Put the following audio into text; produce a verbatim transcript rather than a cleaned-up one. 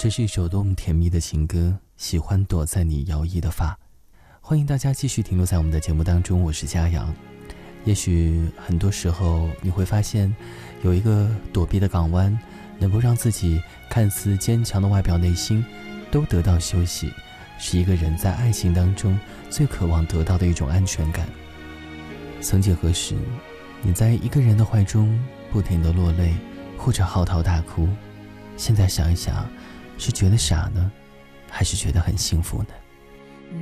这是一首多么甜蜜的情歌，喜欢躲在你摇曳的发。欢迎大家继续停留在我们的节目当中，我是嘉阳。也许很多时候你会发现，有一个躲避的港湾，能够让自己看似坚强的外表内心都得到休息，是一个人在爱情当中最渴望得到的一种安全感。曾几何时，你在一个人的怀中不停地落泪，或者嚎啕大哭，现在想一想，是觉得傻呢，还是觉得很幸福呢？